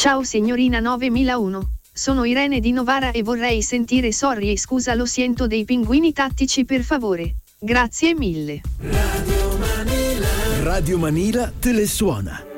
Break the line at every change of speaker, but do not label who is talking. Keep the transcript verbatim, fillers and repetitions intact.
Ciao signorina novemilauno, sono Irene di Novara e vorrei sentire Sorry e scusa lo siento dei Pinguini Tattici per favore. Grazie mille.
Radio Manila. Radio Manila te le suona.